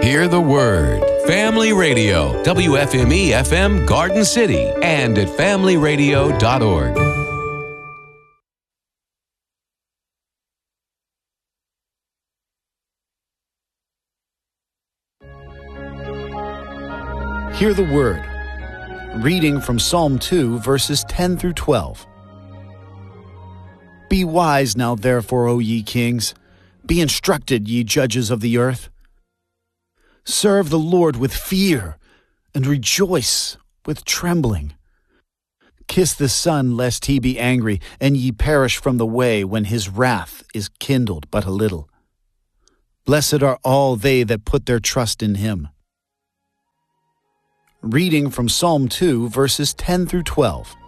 Hear the Word. Family Radio, WFME FM Garden City, and at familyradio.org. Hear the Word. Reading from Psalm 2, verses 10 through 12. Be wise now, therefore, O ye kings. Be instructed, ye judges of the earth. Serve the Lord with fear, and rejoice with trembling. Kiss the Son, lest he be angry, and ye perish from the way when his wrath is kindled but a little. Blessed are all they that put their trust in him. Reading from Psalm 2, verses 10 through 12.